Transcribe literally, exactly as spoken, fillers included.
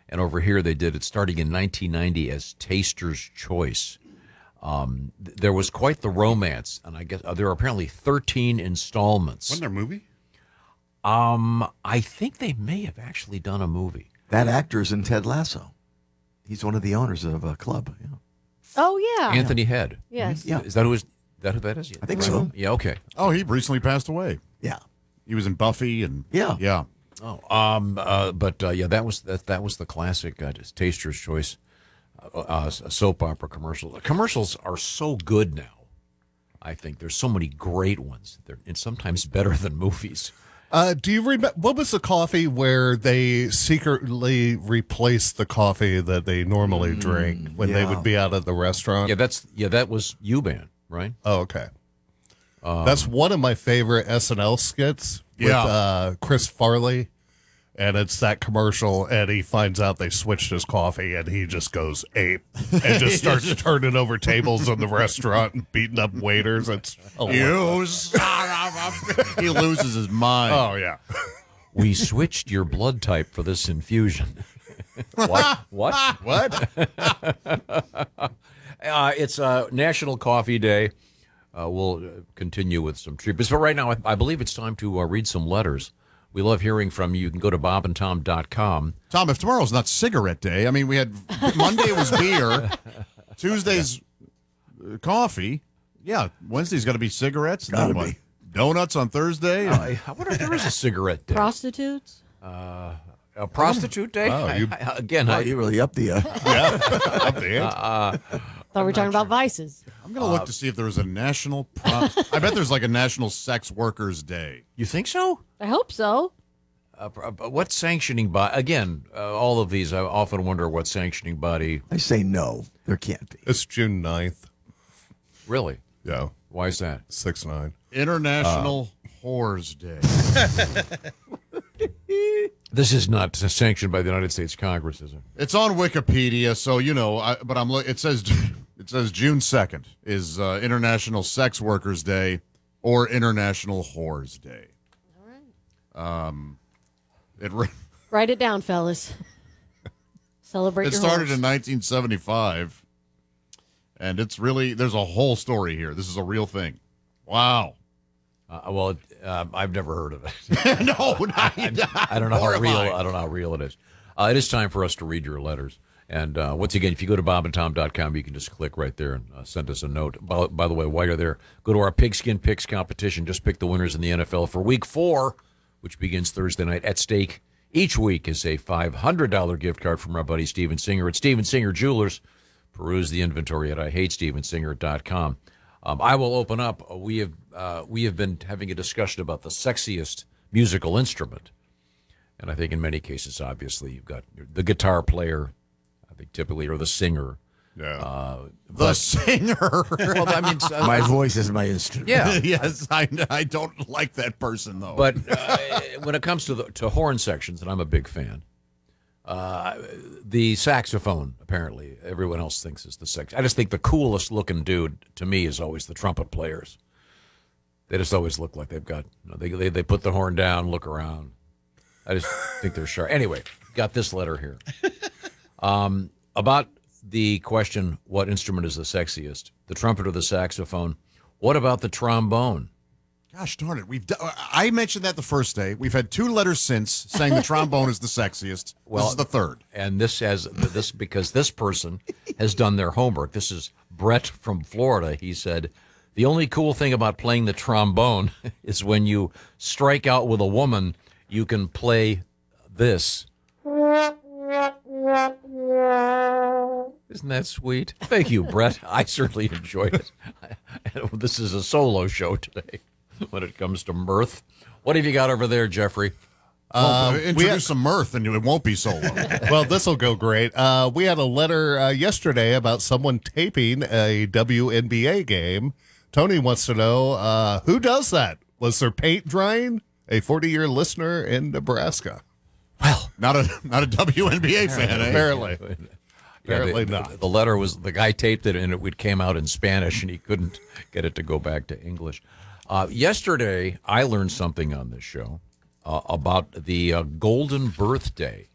and over here they did it starting in nineteen ninety as Taster's Choice. Um, th- there was quite the romance, and I guess uh, there are apparently thirteen installments. Wasn't there a movie? Um, I think they may have actually done a movie. That actor's in Ted Lasso. He's one of the owners of a club. Yeah. Oh, yeah. Anthony Head. Yes. Yeah. Is that who is that who that is? I think so. Yeah. Okay. Oh, he recently passed away. Yeah. He was in Buffy and Yeah. yeah. Oh. Um. Uh. But uh, yeah, that was that. That was the classic uh, just Taster's Choice, uh, uh, soap opera commercial. The commercials are so good now. I think there's so many great ones. They're and sometimes better than movies. Uh, do you remember what was the coffee where they secretly replaced the coffee that they normally drink when they yeah. would be out at the restaurant? Yeah. That's yeah. That was U-Ban, right? Oh, okay. That's one of my favorite S N L skits with Yeah. uh, Chris Farley, and it's that commercial, and he finds out they switched his coffee, and he just goes ape and just starts turning over tables in the restaurant and beating up waiters. It's You son of a- He loses his mind. oh yeah. We switched your blood type for this infusion. What? What? What? Uh, it's uh, National Coffee Day. Uh, we'll uh, continue with some treatments. But right now, I, I believe it's time to uh, read some letters. We love hearing from you. You can go to bob and tom dot com. Tom, if tomorrow's not cigarette day, I mean, we had Monday was beer, Tuesday's uh, coffee. Yeah, Wednesday's got to be cigarettes. And Gotta then what? be. Donuts on Thursday. I, I wonder if there is a cigarette day. Prostitutes? A prostitute day? Oh, you- I- I- again, Oh, I, you really up the. Uh, Up the ante. Thought we were talking about vices. I'm going to look to see if there was a national. Pro- I bet there's like a National Sex Workers Day. you think so? I hope so. Uh, pro- but what sanctioning body? Again, uh, all of these, I often wonder what sanctioning body. I say no. There can't be. It's June ninth. Really? Yeah, Why is that? six nine. International Whores Day. This is not sanctioned by the United States Congress, is it? It's on Wikipedia, so you know. I, but I'm. look- It says it says June second is uh, International Sex Workers Day or International Whores Day. All right. Um, it re- Write it down, fellas. Celebrate it your started horse. in nineteen seventy-five, and it's really there's a whole story here. This is a real thing. Wow. Uh, well, uh, I've never heard of it. no, not, I don't know how real. horrifying. I don't know how real it is. Uh, it is time for us to read your letters. And uh, once again, if you go to bob and tom dot com, you can just click right there and uh, send us a note. By, by the way, while you're there, go to our Pigskin Picks competition. Just pick the winners in the N F L for Week Four, which begins Thursday night. At stake each week is a five hundred dollars gift card from our buddy Steven Singer at Steven Singer Jewelers. Peruse the inventory at I hate steven singer dot com. Um, I will open up. Uh, We have uh, we have been having a discussion about the sexiest musical instrument, and I think in many cases, obviously, you've got the guitar player. I think typically, or the singer. Yeah. Uh, The but- singer. well, I mean, uh, My voice is my instrument. yeah. yes, I, I don't like that person though. But uh, when it comes to the to horn sections, and I'm a big fan, uh, the saxophone apparently everyone else thinks is the sex. I just think the coolest looking dude to me is always the trumpet players. They just always look like they've got you know, they, they they put the horn down, look around. I just think they're sharp. Anyway, got this letter here um, about the question: what instrument is the sexiest, the trumpet or the saxophone? What about the trombone? Gosh darn it. We've. Do- I mentioned that the first day. We've had two letters since saying the trombone is the sexiest. Well, this is the third. And this has this because this person has done their homework. This is Brett from Florida. He said, the only cool thing about playing the trombone is when you strike out with a woman, you can play this. Isn't that sweet? Thank you, Brett. I certainly enjoyed it. This is a solo show today when it comes to mirth. What have you got over there, Jeffrey? Uh, we introduce had- some mirth, and it won't be solo. Well, this will go great. Uh, we had a letter uh, yesterday about someone taping a W N B A game. Tony wants to know uh, who does that. Was there paint drying? A forty-year listener in Nebraska. Well, not a not a W N B A fan, eh? Apparently. Yeah, Apparently the, not. The letter was the guy taped it and it would came out in Spanish and he couldn't get it to go back to English. Uh, yesterday, I learned something on this show uh, about the uh, golden birthday.